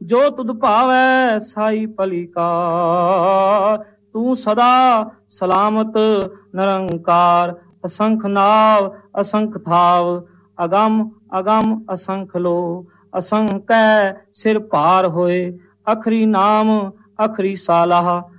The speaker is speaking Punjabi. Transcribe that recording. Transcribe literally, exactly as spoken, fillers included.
ਜੋ ਤੁਧ ਭਾਵੈ ਸਾਈ ਭਲੀ ਕਾਰ। ਤੂੰ ਸਦਾ ਸਲਾਮਤ ਨਿਰੰਕਾਰ, ਅਸੰਖ ਨਾਵ ਅਸੰਖ ਥਾਵ, ਅਗੰਮ ਅਗੰਮ ਅਸੰਖ ਲੋ। ਅਸੰਕੈ ਸਿਰ ਭਾਰ ਹੋਏ, ਅਖਰੀ ਨਾਮ ਅਖਰੀ ਸਾਲਾਹ।